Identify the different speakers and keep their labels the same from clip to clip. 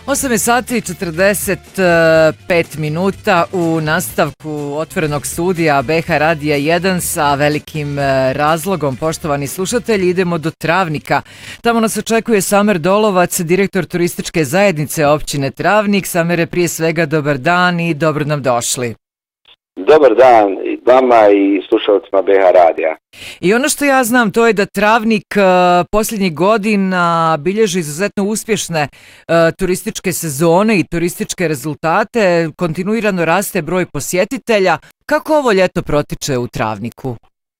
Speaker 1: 8 je sati i 45 minuta u nastavku otvorenog studija BH Radija 1 sa velikim razlogom. Poštovani slušatelji, idemo do Travnika. Tamo nas očekuje Samer Dolovac, direktor turističke zajednice općine Travnik. Samere, prije svega dobar dan i dobro nam došli.
Speaker 2: Dobar dan i vama i slušalcima BH Radija.
Speaker 1: I ono što ja znam to je da Travnik posljednjih godina bilježi izuzetno uspješne turističke sezone i turističke rezultate. Kontinuirano raste broj posjetitelja. Kako ovo ljeto protiče u Travniku?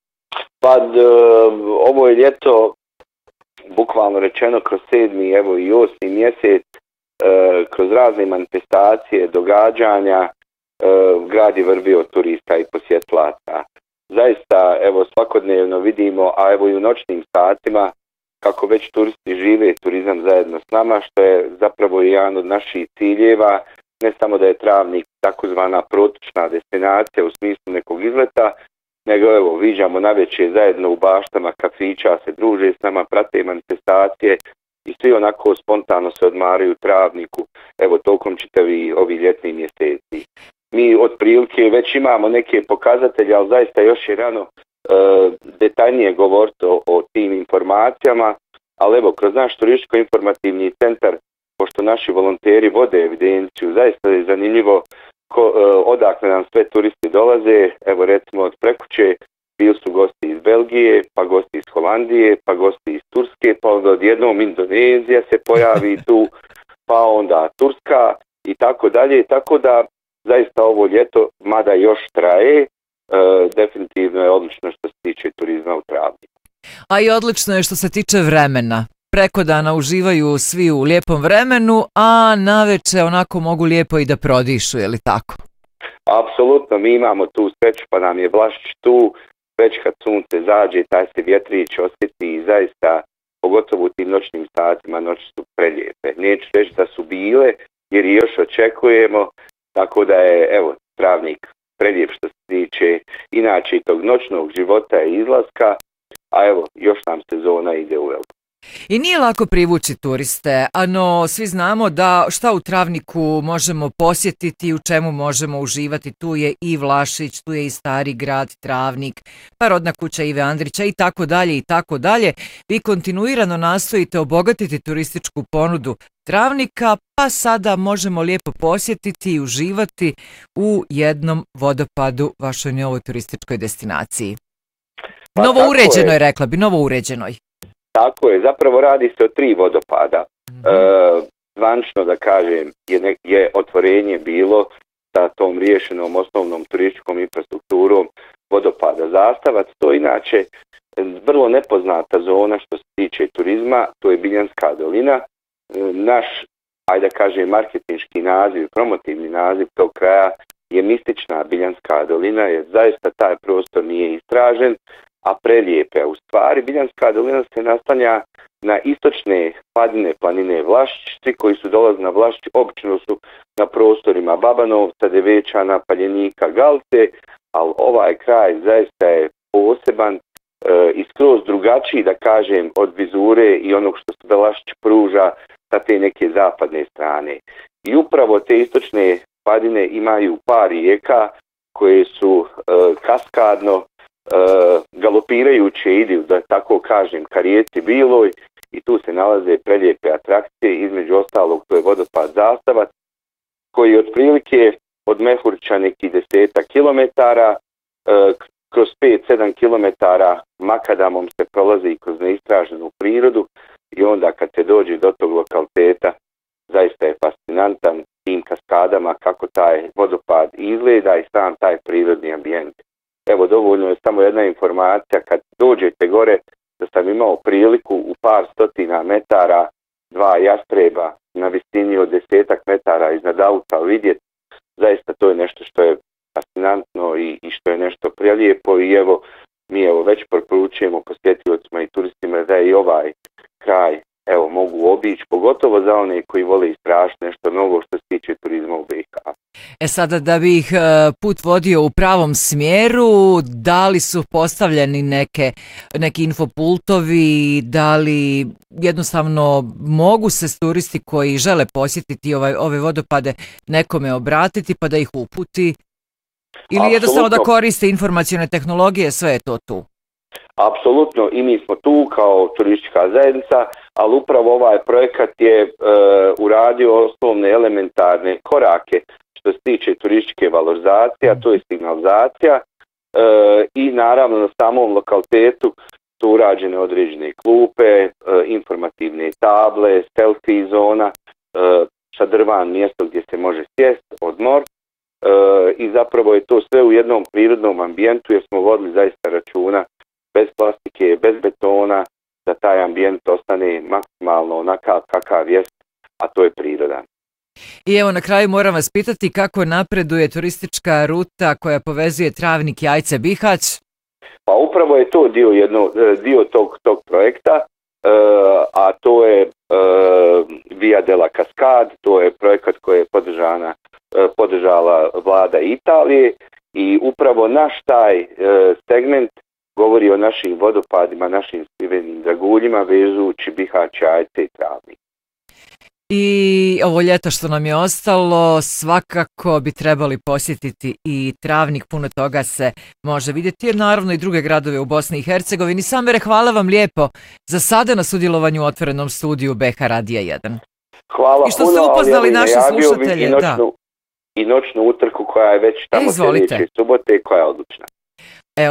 Speaker 2: Pa ovo je ljeto, bukvalno rečeno, kroz 7. evo i 8. mjesec, kroz razne manifestacije, događanja, grad je vrvio turista i posjetlaca. Zaista, evo, svakodnevno vidimo, a evo i u noćnim satima, kako već turisti žive turizam zajedno s nama, što je zapravo jedan od naših ciljeva, ne samo da je Travnik takozvana protočna destinacija u smislu nekog izleta, nego evo, viđamo navečer zajedno u baštama kafića, se druže s nama, prate manifestacije i svi onako spontano se odmaraju u Travniku, evo, tokom čitavi ovi ljetni mjeseci. Mi otprilike već imamo neke pokazatelje, ali zaista još je rano detaljnije govoriti o tim informacijama, ali evo, kroz naš turističko-informativni centar, pošto naši volonteri vode evidenciju, zaista je zanimljivo odakle nam sve turisti dolaze. Evo, recimo od prekuće bili su gosti iz Belgije, pa gosti iz Holandije, pa gosti iz Turske, pa onda odjednom Indonezija se pojavi tu, pa onda Turska i tako dalje, tako da zaista ovo ljeto, mada još traje, definitivno je odlično što se tiče turizma u Travniku.
Speaker 1: A i odlično je što se tiče vremena. Preko dana uživaju svi u lijepom vremenu, a naveče onako mogu lijepo i da prodišu, je li tako?
Speaker 2: Apsolutno, mi imamo tu sreću, pa nam je Vlašć tu, već kad sunce zađe, taj se vjetrić osjeti i zaista, pogotovo u tim noćnim satima, noći su prelijepe. Neću reći da su bile, jer još očekujemo. Tako da je, evo, Travnik prelijep što se tiče inače i tog noćnog života i izlaska, a evo, još nam sezona ide u veliko.
Speaker 1: I nije lako privući turiste, no svi znamo da šta u Travniku možemo posjetiti, u čemu možemo uživati. Tu je i Vlašić, tu je i Stari grad, Travnik, pa rodna kuća Ive Andrića i tako dalje i tako dalje. Vi kontinuirano nastojite obogatiti turističku ponudu Travnika, pa sada možemo lijepo posjetiti i uživati u jednom vodopadu vašoj novoj turističkoj destinaciji.
Speaker 2: Pa
Speaker 1: novo uređenoj, rekla bi, novo uređenoj.
Speaker 2: Tako je, zapravo radi se o 3 vodopada. Zvančno da kažem je otvorenje bilo sa tom riješenom osnovnom turističkom infrastrukturom vodopada Zastavac. To je inače vrlo nepoznata zona što se tiče turizma, to je Biljanska dolina. Naš, ajde da kažem, marketinški naziv, promotivni naziv tog kraja je mistična Biljanska dolina, jer zaista taj prostor nije istražen, a prelijepe. U stvari, Biljanska dolina se naslanja na istočne padine planine Vlašć. Svi koji su dolazili na Vlašć obično su na prostorima Babanovca, Devečana, Paljenika, Galce, ali ovaj kraj zaista je poseban i skroz drugačiji, da kažem, od vizure i onog što se Vlašć pruža sa te neke zapadne strane. I upravo te istočne padine imaju par rijeka koje su kaskadno galopirajuće idu, da tako kažem, ka rijeci Biloj i tu se nalaze prelijepe atrakcije, između ostalog to je vodopad Zastavac koji je otprilike od Mehurća neki 10 kilometara, kroz 5-7 kilometara makadamom se prolazi kroz neistraženu prirodu i onda kad se dođe do tog lokaliteta zaista je fascinantan tim kaskadama kako taj vodopad izgleda i sam taj prirodni ambijent. Evo, dovoljno je samo jedna informacija, kad dođete gore, da sam imao priliku u par stotina metara 2 jastreba na visini od 10 metara iznad auta vidjeti. Zaista to je nešto što je fascinantno i što je nešto prelijepo i evo, mi već preporučujemo posjetiocima i turistima da i ovaj kraj mogu obići, pogotovo za one koji vole istražiti nešto novo što se tiče turizma u BiH.
Speaker 1: Sada da bi ih put vodio u pravom smjeru, da li su postavljeni neki infopultovi, da li jednostavno mogu se turisti koji žele posjetiti ove vodopade nekome obratiti pa da ih uputi? Ili jednostavno da koriste informacione tehnologije, sve je to tu?
Speaker 2: Apsolutno, i mi smo tu kao turistička zajednica, ali upravo ovaj projekat je uradio osnovne elementarne korake što se tiče turističke valorizacije, a to je signalizacija i naravno na samom lokalitetu su urađene određene klupe, informativne table, selfie zona, šadrvan mjesto gdje se može sjest, odmor i zapravo je to sve u jednom prirodnom ambijentu jer smo vodili zaista računa bez plastike, bez betona, da taj ambijent ostane maksimalno onakav kakav jest, a to je prirodan.
Speaker 1: I evo na kraju moram vas pitati kako napreduje turistička ruta koja povezuje Travnik, Jajce, Bihać?
Speaker 2: Pa upravo je to dio tog projekta, a to je Via della Cascade, to je projekat koji je podržala vlada Italije i upravo naš taj segment govori o našim vodopadima, našim skrivenim draguljima vezujući Bihać, Jajce i Travnik.
Speaker 1: I ovo ljeto što nam je ostalo, svakako bi trebali posjetiti i Travnik, puno toga se može vidjeti, jer naravno i druge gradove u Bosni i Hercegovini. Samere, hvala vam lijepo za sada na sudjelovanju u otvorenom studiju BH Radija 1.
Speaker 2: Hvala
Speaker 1: i što ste upoznali naše slušatelje.
Speaker 2: I noćnu utrku koja je već tamo sljedeće subote, koja je odlučna.
Speaker 1: Evo,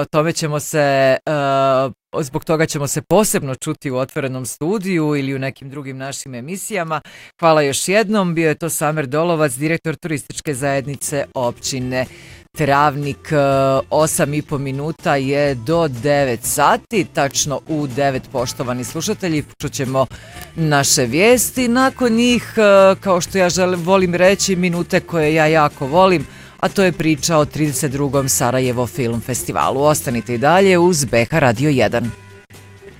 Speaker 1: zbog toga ćemo se posebno čuti u otvorenom studiju ili u nekim drugim našim emisijama. Hvala još jednom, bio je to Samer Dolovac, direktor turističke zajednice općine Travnik. 8,5 minuta je do 9 sati, tačno u 9, poštovani slušatelji, čućemo naše vijesti. Nakon njih, kao što ja volim reći, minute koje ja jako volim, a to je priča o 32. Sarajevo Film Festivalu. Ostanite i dalje uz BH Radio 1.